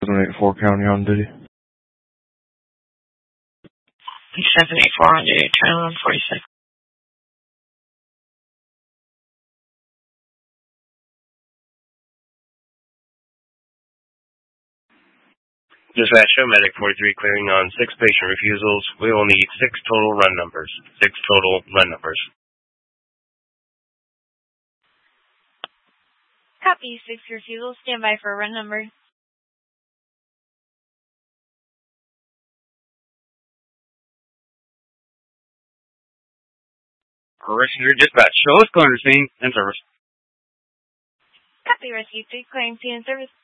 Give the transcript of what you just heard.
784 County on duty. 784 on duty, turn 146. Dispatch show medic 43 clearing on 6 patient refusals. We will need 6 total run numbers. 6 total run numbers. Copy, 6 refusals. Stand by for a run number. Rescue dispatch. Show us clearing scene and service. Copy, rescue 3, clearing scene and service.